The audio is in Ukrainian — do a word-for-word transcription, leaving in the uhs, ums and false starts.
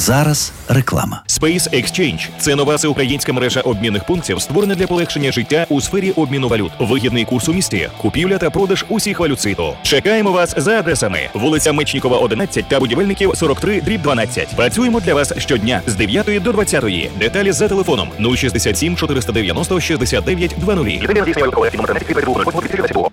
Зараз реклама. Space Exchange – це нова всеукраїнська мережа обмінних пунктів, створена для полегшення життя у сфері обміну валют. Вигідний курс у місті, купівля та продаж усіх валют світу. Чекаємо вас за адресами: вулиця Мечнікова, одинадцять та Будівельників, сорок три дріб дванадцять. Працюємо для вас щодня з дев'ятої до двадцятої. Деталі за телефоном нуль шістдесят сім чотириста дев'яносто шістдесят дев'ять двадцять.